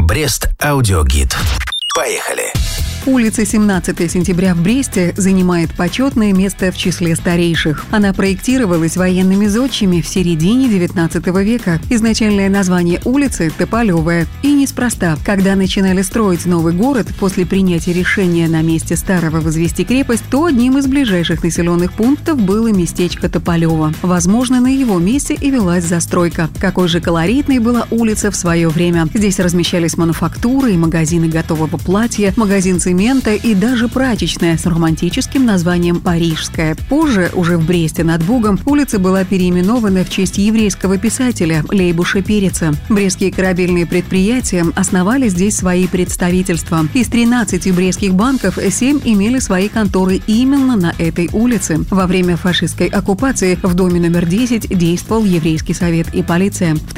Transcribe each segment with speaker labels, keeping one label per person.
Speaker 1: Брест аудиогид. Поехали!
Speaker 2: Улица 17 сентября в Бресте занимает почетное место в числе старейших. Она проектировалась военными зодчими в середине 19 века. Изначальное название улицы – Тополевая. И неспроста. Когда начинали строить новый город, после принятия решения на месте старого возвести крепость, то одним из ближайших населенных пунктов было местечко Тополево. Возможно, на его месте и велась застройка. Какой же колоритной была улица в свое время. Здесь размещались мануфактуры и магазины готового платья, магазин цемента и даже прачечная с романтическим названием «Парижская». Позже, уже в Бресте над Бугом, улица была переименована в честь еврейского писателя Лейбуша Переца. Брестские корабельные предприятия основали здесь свои представительства. Из 13 брестских банков 7 имели свои конторы именно на этой улице. Во время фашистской оккупации в доме номер 10 действовал еврейский совет и полиция. В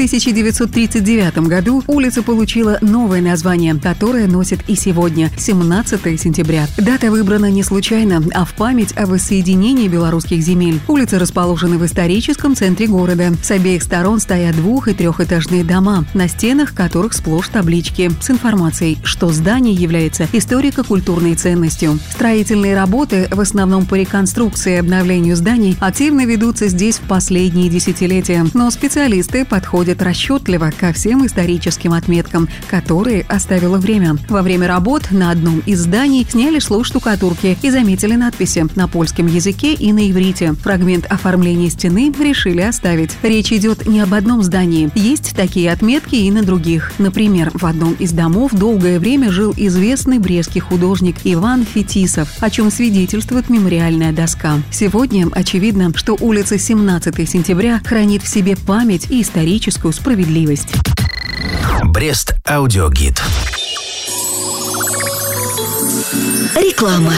Speaker 2: 1939 году улица получила новое название, которое носит и сегодня – 17 сентября. Дата выбрана не случайно, а в память о воссоединении белорусских земель. Улицы расположены в историческом центре города. С обеих сторон стоят 2- и 3-этажные дома, на стенах которых сплошь таблички с информацией, что здание является историко-культурной ценностью. Строительные работы, в основном по реконструкции и обновлению зданий, активно ведутся здесь в последние десятилетия. Но специалисты подходят расчетливо ко всем историческим отметкам, которые оставило время. Во время работ на одном из зданий сняли слой штукатурки и заметили надписи на польском языке и на иврите. Фрагмент оформления стены решили оставить. Речь идет не об одном здании. Есть такие отметки и на других. Например, в одном из домов долгое время жил известный брестский художник Иван Фетисов, о чем свидетельствует мемориальная доска. Сегодня очевидно, что улица 17 сентября хранит в себе память и историческую справедливость.
Speaker 1: Брест аудиогид.
Speaker 3: Реклама.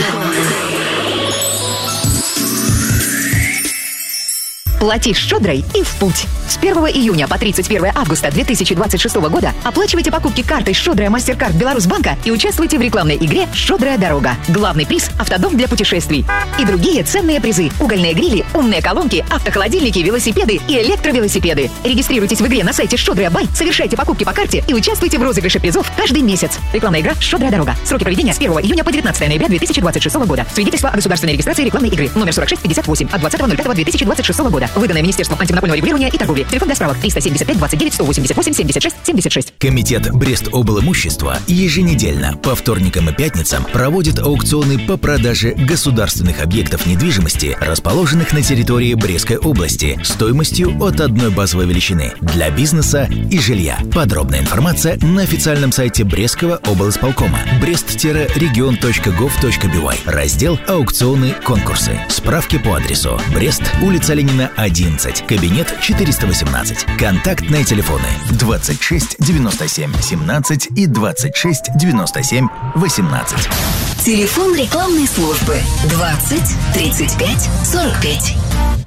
Speaker 3: Плати щедрой и в путь. С 1 июня по 31 августа 2026 года оплачивайте покупки картой «Щедрая Мастеркард Беларусьбанка» и участвуйте в рекламной игре «Щедрая дорога». Главный приз – автодом для путешествий. И другие ценные призы – угольные грили, умные колонки, автохолодильники, велосипеды и электровелосипеды. Регистрируйтесь в игре на сайте «Щедрая Бай», совершайте покупки по карте и участвуйте в розыгрыше призов каждый месяц. Рекламная игра «Щедрая дорога». Сроки проведения с 1 июня по 19 ноября 2026 года. Свидетельство о государственной регистрации рекламной игры. Номер 4658 от 20.05.2026 года. Выданное Министерством антимонопольного регулирования и торговли. Телефон для справок 375 29 188 76 76.
Speaker 1: Комитет Брест-облимущества еженедельно по вторникам и пятницам проводит аукционы по продаже государственных объектов недвижимости, расположенных на территории Брестской области, стоимостью от одной базовой величины для бизнеса и жилья. Подробная информация на официальном сайте Брестского облисполкома brest-region.gov.by. Раздел «Аукционы, конкурсы». Справки по адресу: Брест, улица Ленина, 11, кабинет 418. Контактные телефоны 26 97 17 и 26 97 18.
Speaker 3: Телефон рекламной службы 20 35 45.